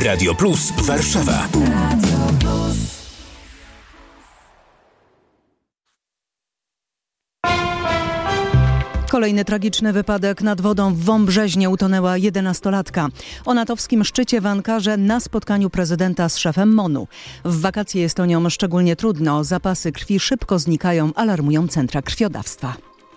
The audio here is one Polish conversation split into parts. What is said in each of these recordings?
Radio Plus Warszawa. Kolejny tragiczny wypadek nad wodą w Wąbrzeźnie. Utonęła 11-latka. O natowskim szczycie w Ankarze na spotkaniu prezydenta z szefem MON-u. W wakacje jest to nią szczególnie trudno. Zapasy krwi szybko znikają, alarmują centra krwiodawstwa.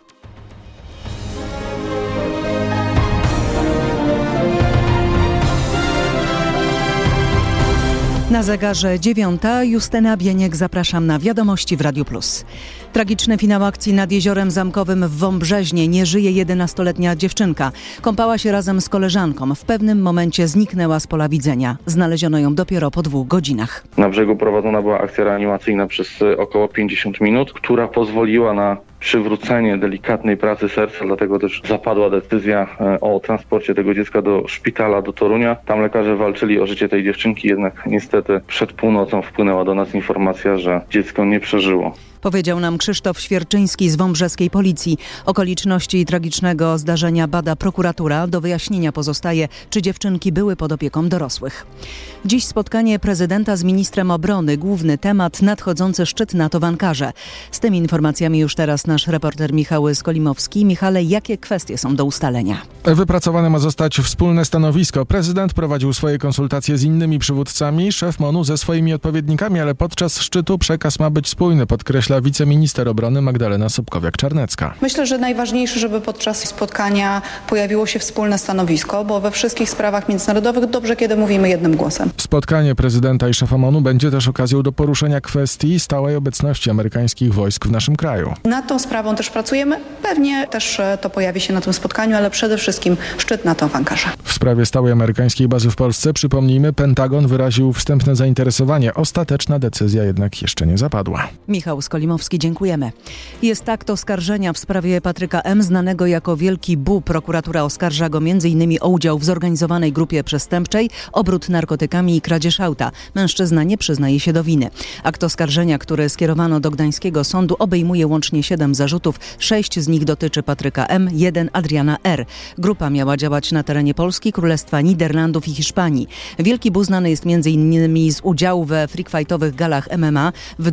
Na zegarze 9. Justyna Bieniek, zapraszam na wiadomości w Radiu Plus. Tragiczny finał akcji nad Jeziorem Zamkowym w Wąbrzeźnie. Nie żyje 11-letnia dziewczynka. Kąpała się razem z koleżanką. W pewnym momencie zniknęła z pola widzenia. Znaleziono ją dopiero po 2 godzinach. Na brzegu prowadzona była akcja reanimacyjna przez około 50 minut, która pozwoliła na przywrócenie delikatnej pracy serca, dlatego też zapadła decyzja o transporcie tego dziecka do szpitala, do Torunia. Tam lekarze walczyli o życie tej dziewczynki, jednak niestety przed północą wpłynęła do nas informacja, że dziecko nie przeżyło. Powiedział nam Krzysztof Świerczyński z wąbrzeskiej policji. Okoliczności tragicznego zdarzenia bada prokuratura. Do wyjaśnienia pozostaje, czy dziewczynki były pod opieką dorosłych. Dziś spotkanie prezydenta z ministrem obrony. Główny temat: nadchodzący szczyt NATO w Ankarze. Z tymi informacjami już teraz nasz reporter Michał Skolimowski. Michale, jakie kwestie są do ustalenia? Wypracowane ma zostać wspólne stanowisko. Prezydent prowadził swoje konsultacje z innymi przywódcami, szef MON-u ze swoimi odpowiednikami, ale podczas szczytu przekaz ma być spójny, podkreśla wiceminister obrony Magdalena Sobkowiak-Czarnecka. Myślę, że najważniejsze, żeby podczas spotkania pojawiło się wspólne stanowisko, bo we wszystkich sprawach międzynarodowych dobrze, kiedy mówimy jednym głosem. Spotkanie prezydenta i szefa MON-u będzie też okazją do poruszenia kwestii stałej obecności amerykańskich wojsk w naszym kraju. Nad tą sprawą też pracujemy. Pewnie też to pojawi się na tym spotkaniu, ale przede wszystkim szczyt NATO w Ankarze. W sprawie stałej amerykańskiej bazy w Polsce, przypomnijmy, Pentagon wyraził wstępne zainteresowanie. Ostateczna decyzja jednak jeszcze nie zapadła. Michał Skolimowski, dziękujemy. Jest akt oskarżenia w sprawie Patryka M., znanego jako Wielki Bu. Prokuratura oskarża go m.in. o udział w zorganizowanej grupie przestępczej, obrót narkotykami i kradzież auta. Mężczyzna nie przyznaje się do winy. Akt oskarżenia, który skierowano do gdańskiego sądu, obejmuje łącznie 7 zarzutów. 6 z nich dotyczy Patryka M., 1 Adriana R. Grupa miała działać na terenie Polski, Królestwa Niderlandów i Hiszpanii. Wielki Bu znany jest m.in. z udziału we freakfightowych galach MMA. W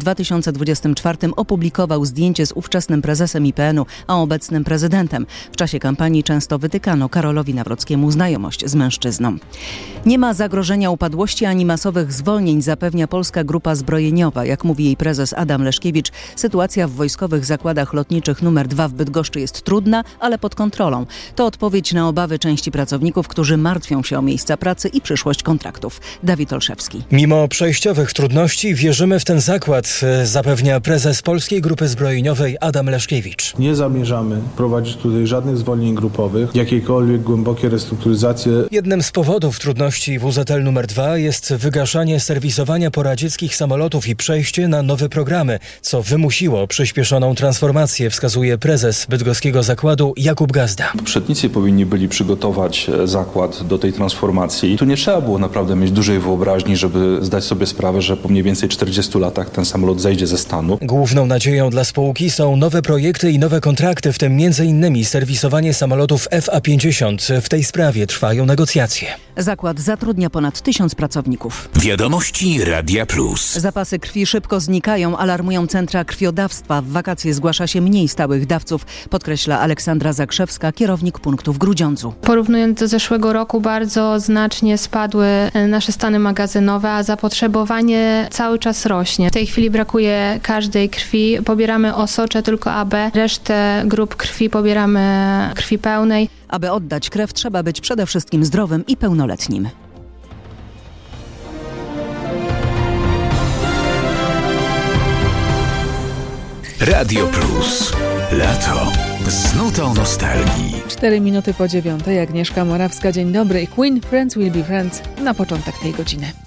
2024 opublikował zdjęcie z ówczesnym prezesem IPN-u, a obecnym prezydentem. W czasie kampanii często wytykano Karolowi Nawrockiemu znajomość z mężczyzną. Nie ma zagrożenia upadłości ani masowych zwolnień, zapewnia Polska Grupa Zbrojeniowa. Jak mówi jej prezes Adam Leszkiewicz, sytuacja w wojskowych zakładach lotniczych nr 2 w Bydgoszczy jest trudna, ale pod kontrolą. To odpowiedź na obawy części pracowników, którzy martwią się o miejsca pracy i przyszłość kontraktów. Dawid Olszewski. Mimo przejściowych trudności wierzymy w ten zakład, zapewnia prezes Polskiej Grupy Zbrojeniowej Adam Leszkiewicz. Nie zamierzamy prowadzić tutaj żadnych zwolnień grupowych, jakiejkolwiek głębokie restrukturyzacje. Jednym z powodów trudności WZL nr 2 jest wygaszanie serwisowania poradzieckich samolotów i przejście na nowe programy, co wymusiło przyspieszoną transformację, wskazuje prezes bydgoskiego zakładu Jakub Gazda. Poprzednicy powinni byli przygotować zakład do tej transformacji. Tu nie trzeba było naprawdę mieć dużej wyobraźni, żeby zdać sobie sprawę, że po mniej więcej 40 latach ten samolot zejdzie ze stanu. Główną nadzieją dla spółki są nowe projekty i nowe kontrakty, w tym m.in. serwisowanie samolotów FA-50. W tej sprawie trwają negocjacje. Zakład zatrudnia ponad 1000 pracowników. Wiadomości Radia Plus. Zapasy krwi szybko znikają, alarmują centra krwiodawstwa. W wakacje zgłasza się mniej stałych dawców, podkreśla Aleksandra Zakrzewska, kierownik punktu w Grudziądzu. Porównując do zeszłego roku, bardzo znacznie spadły nasze stany magazynowe, a zapotrzebowanie cały czas rośnie. W tej chwili brakuje każdej krwi. Pobieramy osocze tylko AB, resztę grup krwi pobieramy krwi pełnej. Aby oddać krew, trzeba być przede wszystkim zdrowym i pełnoletnim. Radio Plus. Lato. Z nutą nostalgii. 4 minuty po 9. Agnieszka Morawska. Dzień dobry. Queen, Friends Will Be Friends na początek tej godziny.